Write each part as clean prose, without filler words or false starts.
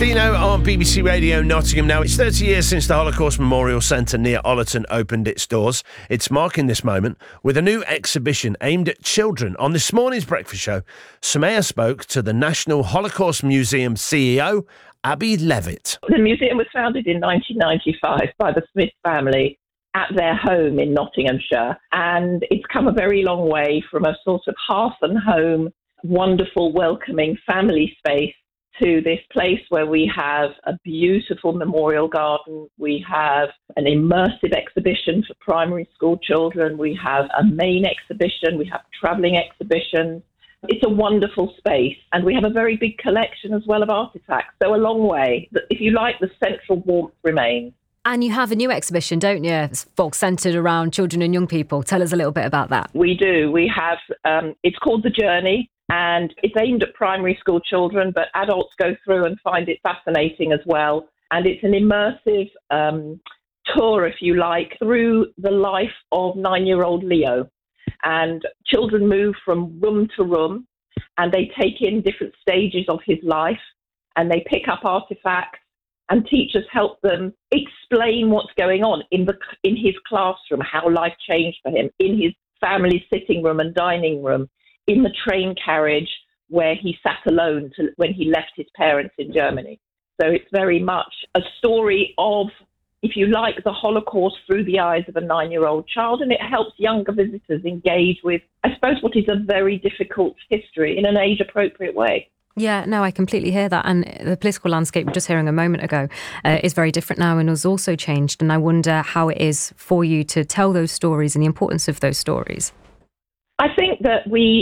Dino on BBC Radio Nottingham. Now, it's 30 years since the Holocaust Memorial Centre near Ollerton opened its doors. It's marking this moment with a new exhibition aimed at children. On this morning's breakfast show, Sumaya spoke to the National Holocaust Museum CEO, Abby Levitt. The museum was founded in 1995 by the Smith family at their home in Nottinghamshire, and it's come a very long way from a sort of hearth and home, wonderful, welcoming family space to this place where we have a beautiful memorial garden, we have an immersive exhibition for primary school children, we have a main exhibition, we have travelling exhibitions. It's a wonderful space, and we have a very big collection as well of artefacts. So a long way. If you like, the central warmth remains. And you have a new exhibition, don't you? It's centred around children and young people. Tell us a little bit about that. We do. We have, it's called The Journey, and it's aimed at primary school children, but adults go through and find it fascinating as well. And it's an immersive tour, if you like, through the life of 9-year-old Leo. And children move from room to room, and they take in different stages of his life, and they pick up artifacts, and teachers help them explain what's going on in his classroom, how life changed for him, in his family sitting room and dining room, in the train carriage where he sat alone when he left his parents in Germany. So it's very much a story of, if you like, the Holocaust through the eyes of a 9-year-old child, and it helps younger visitors engage with, I suppose, what is a very difficult history in an age-appropriate way. Yeah, no, I completely hear that. And the political landscape, just hearing a moment ago, is very different now and has also changed. And I wonder how it is for you to tell those stories and the importance of those stories. I think that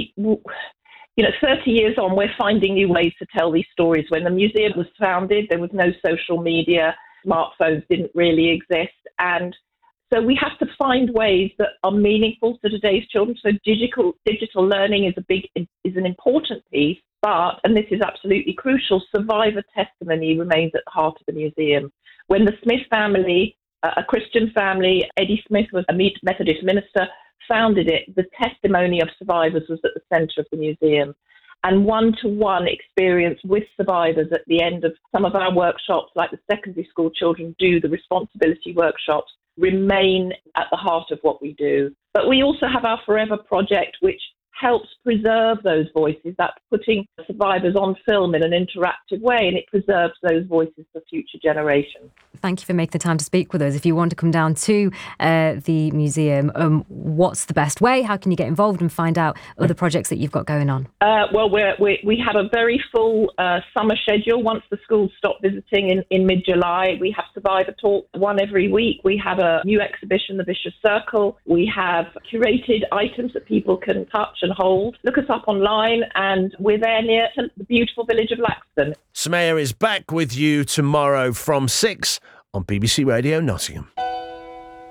30 years on, we're finding new ways to tell these stories. When the museum was founded, there was no social media, smartphones didn't really exist. And so we have to find ways that are meaningful to today's children. So digital learning is an important piece. But, and this is absolutely crucial, survivor testimony remains at the heart of the museum. When the Smith family, a Christian family, Eddie Smith was a Methodist minister, founded it, the testimony of survivors was at the centre of the museum. And one-to-one experience with survivors at the end of some of our workshops, like the secondary school children do, the responsibility workshops, remain at the heart of what we do. But we also have our Forever project, which helps preserve those voices. That's putting survivors on film in an interactive way, and it preserves those voices for future generations. Thank you for making the time to speak with us. If you want to come down to the museum, what's the best way? How can you get involved and find out other projects that you've got going on? Well, we have a very full summer schedule. Once the schools stop visiting in mid-July, we have Survivor Talk, one every week. We have a new exhibition, The Vicious Circle. We have curated items that people can touch and hold. Look us up online, and we're there near the beautiful village of Laxton. Sumaya is back with you tomorrow from 6 on BBC Radio Nottingham.